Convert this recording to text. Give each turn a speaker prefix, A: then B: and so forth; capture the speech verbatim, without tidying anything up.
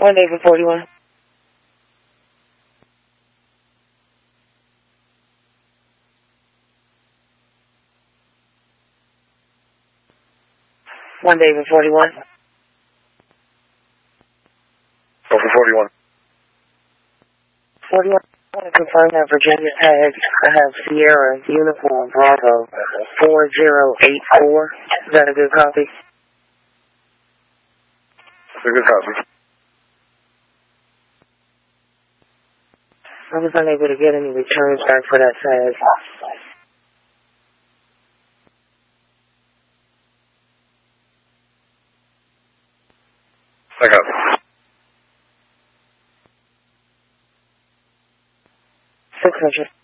A: One David forty-one. One David forty-one.
B: Over forty-one.
A: forty-one. I want to confirm that Virginia tag. I have Sierra Uniform Bravo four zero eight four. Is that a good copy?
B: That's a good copy.
A: I was unable to get any returns back for that tag.
B: I got it.
A: Six hundred.